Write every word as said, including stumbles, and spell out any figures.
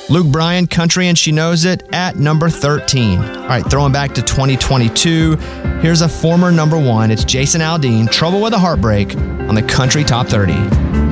Luke Bryan, Country and She Knows It, at number thirteen. All right, throwing back to twenty twenty-two, here's a former number one. It's Jason Aldean, Trouble with a Heartbreak, on the Country Top thirty.